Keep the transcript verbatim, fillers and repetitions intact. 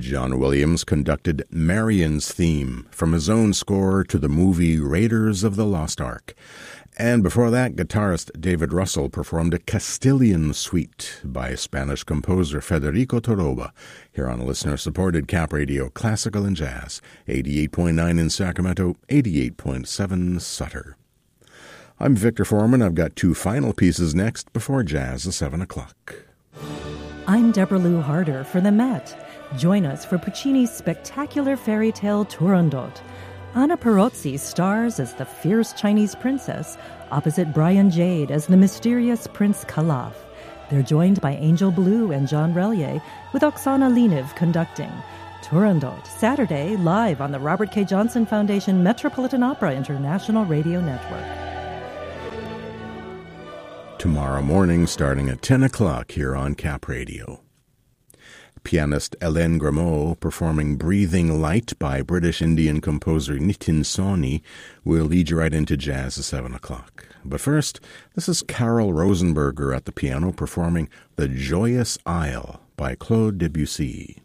John Williams conducted Marion's theme from his own score to the movie Raiders of the Lost Ark. And before that, guitarist David Russell performed a Castilian suite by Spanish composer Federico Toroba here on listener-supported Cap Radio Classical and Jazz, eighty-eight point nine in Sacramento, eighty-eight point seven Sutter. I'm Victor Foreman. I've got two final pieces next before jazz at seven o'clock. I'm Deborah Lou Harder for the Met. Join us for Puccini's spectacular fairy tale Turandot. Anna Perozzi stars as the fierce Chinese princess, opposite Brian Jade as the mysterious Prince Calaf. They're joined by Angel Blue and John Relier, with Oksana Leniv conducting. Turandot, Saturday, live on the Robert K. Johnson Foundation Metropolitan Opera International Radio Network. Tomorrow morning, starting at ten o'clock here on Cap Radio. Pianist Hélène Grimaud performing Breathing Light by British Indian composer Nitin Sawhney will lead you right into jazz at seven o'clock. But first, this is Carol Rosenberger at the piano performing The Joyous Isle by Claude Debussy.